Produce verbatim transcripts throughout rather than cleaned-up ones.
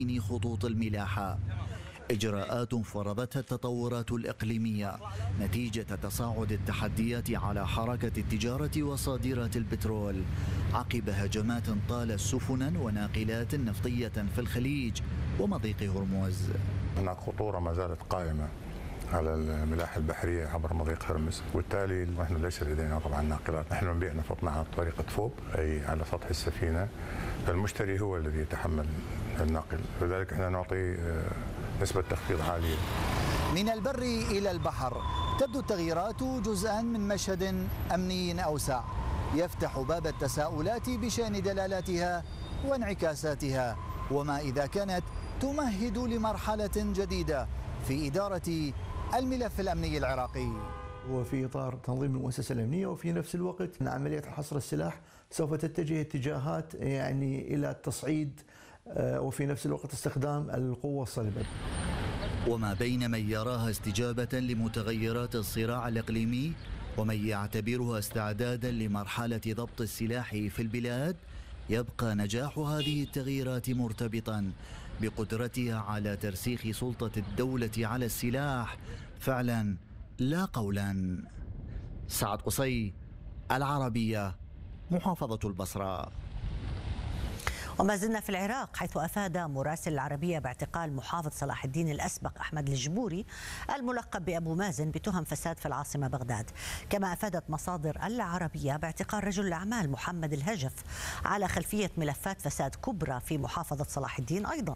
خطوط الملاحة، إجراءات فرضتها التطورات الإقليمية نتيجة تصاعد التحديات على حركة التجارة وصادرات البترول عقب هجمات طالت سفنا وناقلات نفطية في الخليج ومضيق هرمز. هناك خطورة ما زالت قائمة على الملاحة البحرية عبر مضيق هرمز، وبالتالي نحن ليس لدينا طبعا ناقلات، نحن نبيع نفطنا عن طريقة فوب أي على سطح السفينة، فالمشتري هو الذي يتحمل الناقل، لذلك احنا نعطي نسبة تخفيض عالية. من البر إلى البحر تبدو التغييرات جزءا من مشهد أمني أوسع يفتح باب التساؤلات بشأن دلالاتها وانعكاساتها، وما إذا كانت تمهد لمرحلة جديدة في إدارة الملف الأمني العراقي. وفي إطار تنظيم المؤسسة الأمنية، وفي نفس الوقت عملية حصر السلاح سوف تتجه اتجاهات يعني إلى التصعيد وفي نفس الوقت استخدام القوة الصلبة. وما بين من يراها استجابة لمتغيرات الصراع الإقليمي ومن يعتبرها استعدادا لمرحلة ضبط السلاح في البلاد، يبقى نجاح هذه التغييرات مرتبطا بقدرتها على ترسيخ سلطة الدولة على السلاح فعلا لا قولا. سعد قصي، العربية، محافظة البصرة. وما زلنا في العراق، حيث أفاد مراسل العربية باعتقال محافظ صلاح الدين الأسبق أحمد الجبوري الملقب بأبو مازن بتهم فساد في العاصمة بغداد. كما أفادت مصادر العربية باعتقال رجل الأعمال محمد الهجف على خلفية ملفات فساد كبرى في محافظة صلاح الدين أيضا.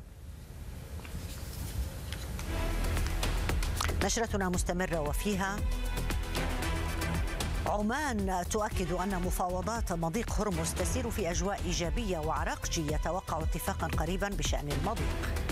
نشرتنا مستمرة وفيها عمان تؤكد أن مفاوضات مضيق هرمز تسير في أجواء إيجابية، وعراقجي يتوقع اتفاقا قريبا بشأن المضيق.